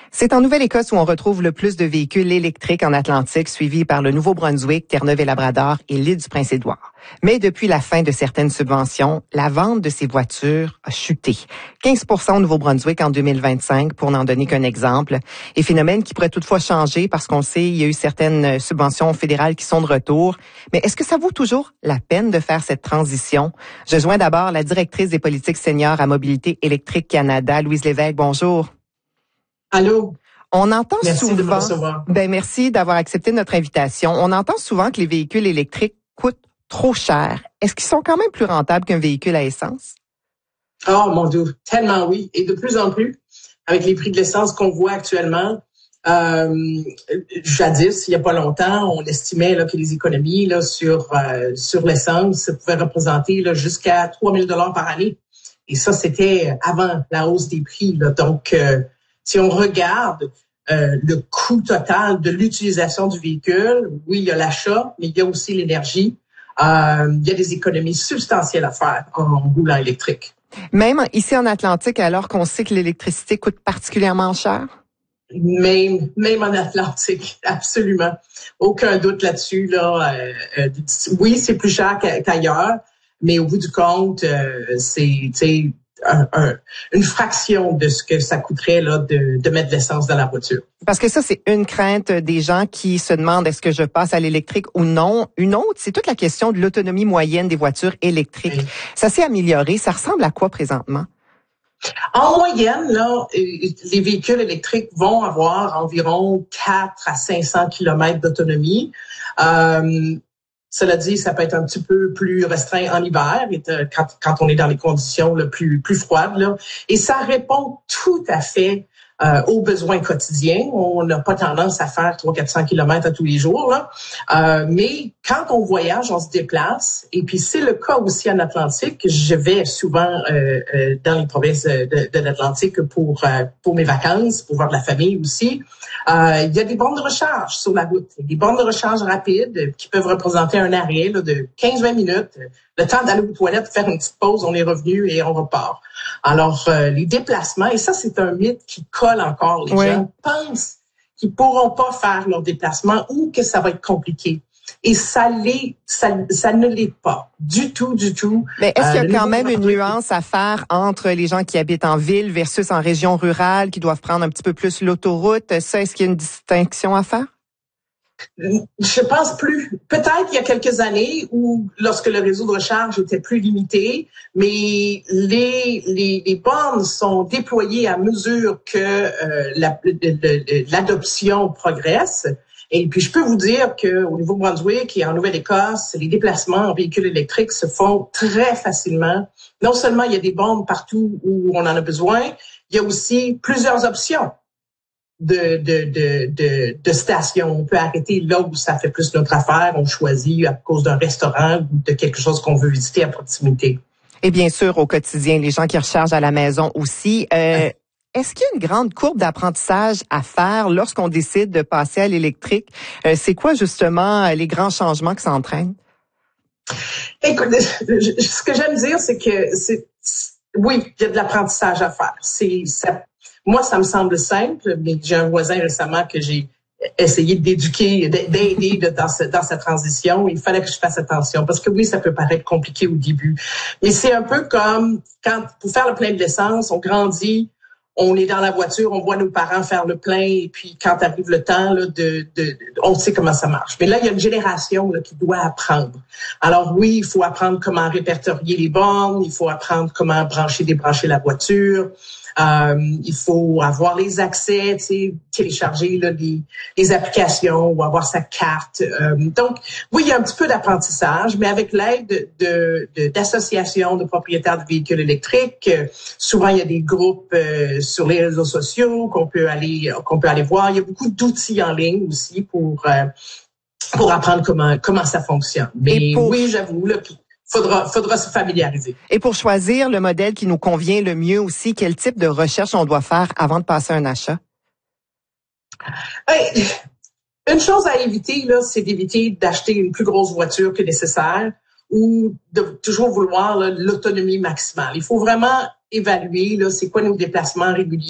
C'est en Nouvelle-Écosse où on retrouve le plus de véhicules électriques en Atlantique, suivis par le Nouveau-Brunswick, Terre-Neuve-et-Labrador et l'île du Prince-Édouard. Mais depuis la fin de certaines subventions, la vente de ces voitures a chuté. 15% au Nouveau-Brunswick en 2025, pour n'en donner qu'un exemple. Et phénomène qui pourrait toutefois changer parce qu'on sait il y a eu certaines subventions fédérales qui sont de retour. Mais est-ce que ça vaut toujours la peine de faire cette transition? Je joins d'abord la directrice des politiques seniors à Mobilité électrique Canada, Louise Lévesque. Bonjour. Allô. On entend merci souvent. De me recevoir. Merci d'avoir accepté notre invitation. On entend souvent que les véhicules électriques coûtent trop cher. Est-ce qu'ils sont quand même plus rentables qu'un véhicule à essence? Oh mon Dieu, tellement oui. Et de plus en plus, avec les prix de l'essence qu'on voit actuellement, jadis, il n'y a pas longtemps, on estimait que les économies sur l'essence pouvaient représenter jusqu'à 3 000 $ par année. Et ça, c'était avant la hausse des prix. Donc, si on regarde le coût total de l'utilisation du véhicule, oui, il y a l'achat, mais il y a aussi l'énergie. Il y a des économies substantielles à faire en roulant électrique. Même ici en Atlantique, alors qu'on sait que l'électricité coûte particulièrement cher? Même en Atlantique, absolument. Aucun doute là-dessus. Oui, c'est plus cher qu'ailleurs, mais au bout du compte, c'est une fraction de ce que ça coûterait de mettre de l'essence dans la voiture. Parce que ça, c'est une crainte des gens qui se demandent est-ce que je passe à l'électrique ou non. Une autre, c'est toute la question de l'autonomie moyenne des voitures électriques. Oui. Ça s'est amélioré. Ça ressemble à quoi présentement? En moyenne, les véhicules électriques vont avoir environ 4 à 500 km d'autonomie. Cela dit, ça peut être un petit peu plus restreint en hiver, quand on est dans les conditions plus froides. Et ça répond tout à fait aux besoins quotidiens. On n'a pas tendance à faire 300-400 km à tous les jours. Mais quand on voyage, on se déplace. Et puis, c'est le cas aussi en Atlantique. Je vais souvent dans les provinces de l'Atlantique pour mes vacances, pour voir de la famille aussi. Il y a des bornes de recharge sur la route, des bornes de recharge rapides qui peuvent représenter un arrêt de 15-20 minutes. Le temps d'aller aux toilettes, faire une petite pause, on est revenu et on repart. Alors, les déplacements, et ça, c'est un mythe qui colle encore. Les gens pensent qu'ils pourront pas faire leur déplacement ou que ça va être compliqué. Et ça ne l'est pas du tout. Mais est-ce qu'il y a quand même une nuance à faire entre les gens qui habitent en ville versus en région rurale, qui doivent prendre un petit peu plus l'autoroute? Ça, est-ce qu'il y a une distinction à faire? Je pense plus. Peut-être il y a quelques années où, lorsque le réseau de recharge était plus limité, mais les bornes sont déployées à mesure que l'adoption progresse. Et puis, je peux vous dire qu'au Nouveau-Brunswick et en Nouvelle-Écosse, les déplacements en véhicule électrique se font très facilement. Non seulement il y a des bornes partout où on en a besoin, il y a aussi plusieurs options de stations. On peut arrêter là où ça fait plus notre affaire. On choisit à cause d'un restaurant ou de quelque chose qu'on veut visiter à proximité. Et bien sûr, au quotidien, les gens qui rechargent à la maison aussi. Est-ce qu'il y a une grande courbe d'apprentissage à faire lorsqu'on décide de passer à l'électrique? C'est quoi justement les grands changements que ça entraîne? Écoute, ce que j'aime dire, c'est que oui, il y a de l'apprentissage à faire. Moi, ça me semble simple, mais j'ai un voisin récemment que j'ai essayé d'éduquer, d'aider dans sa transition. Il fallait que je fasse attention parce que oui, ça peut paraître compliqué au début. Mais c'est un peu comme quand, pour faire le plein de l'essence, on grandit, on est dans la voiture, on voit nos parents faire le plein et puis quand arrive le temps on sait comment ça marche. Mais là, il y a une génération qui doit apprendre. Alors oui, il faut apprendre comment répertorier les bornes, il faut apprendre comment débrancher la voiture. Il faut avoir les accès, télécharger les applications ou avoir sa carte. Donc, oui, il y a un petit peu d'apprentissage, mais avec l'aide d'associations de propriétaires de véhicules électriques, souvent il y a des groupes sur les réseaux sociaux qu'on peut aller voir. Il y a beaucoup d'outils en ligne aussi pour apprendre comment ça fonctionne. Mais oui, j'avoue faudra se familiariser. Et pour choisir le modèle qui nous convient le mieux aussi, quel type de recherche on doit faire avant de passer un achat? Une chose à éviter, c'est d'éviter d'acheter une plus grosse voiture que nécessaire ou de toujours vouloir l'autonomie maximale. Il faut vraiment évaluer c'est quoi nos déplacements réguliers.